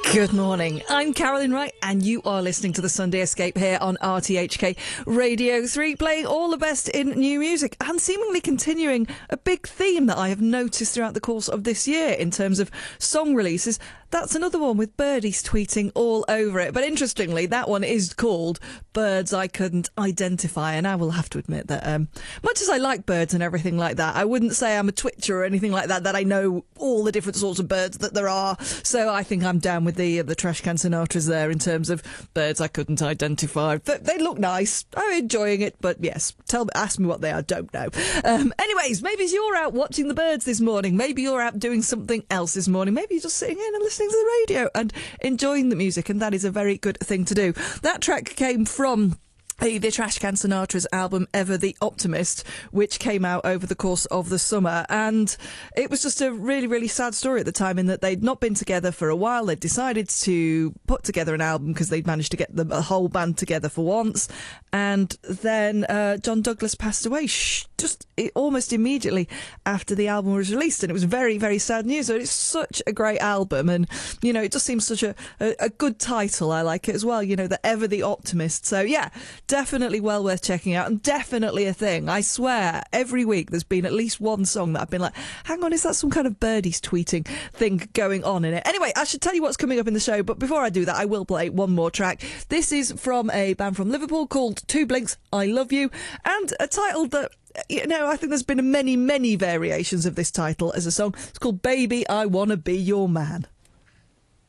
Good morning. I'm Carolyn Wright, and you are listening to the Sunday Escape here on RTHK Radio 3, playing all the best in new music and seemingly continuing a big theme that I have noticed throughout the course of this year in terms of song releases. That's another one with birdies tweeting all over it. But interestingly, that one is called Birds I Couldn't Identify. And I will have to admit that much as I like birds and everything like that, I wouldn't say I'm a twitcher or anything like that I know all the different sorts of birds that there are. So I think I'm down with the Trashcan Sinatras there in terms of birds I couldn't identify. They look nice. I'm enjoying it. But yes, ask me what they are. Don't know. Anyways, maybe you're out watching the birds this morning. Maybe you're out doing something else this morning. Maybe you're just sitting in and listening to the radio and enjoying the music, and that is a very good thing to do. That track came from the Trashcan Sinatra's album Ever the Optimist, which came out over the course of the summer, and it was just a really, really sad story at the time in that they'd not been together for a while. They'd decided to put together an album because they'd managed to get the whole band together for once, and then John Douglas passed away almost immediately after the album was released, and it was very, very sad news. So it's such a great album, and you know, it just seems such a good title. I like it as well, you know, the Ever the Optimist. So yeah, definitely well worth checking out, and definitely a thing. I swear, every week there's been at least one song that I've been like, hang on, is that some kind of birdies tweeting thing going on in it? Anyway, I should tell you what's coming up in the show, but before I do that, I will play one more track. This is from a band from Liverpool called Two Blinks, I Love You, and a title that, you know, I think there's been many, many variations of this title as a song. It's called Baby, I Wanna Be Your Man.